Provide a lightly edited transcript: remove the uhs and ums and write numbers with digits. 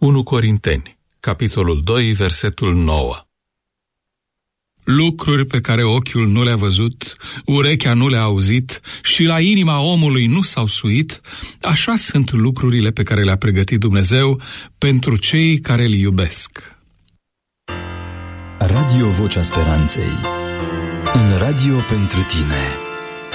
1 Corinteni, capitolul 2, versetul 9. Lucruri pe care ochiul nu le-a văzut, urechea nu le-a auzit și la inima omului nu s-au suit, așa sunt lucrurile pe care le-a pregătit Dumnezeu pentru cei care îl iubesc. Radio Vocea Speranței. Un radio pentru tine.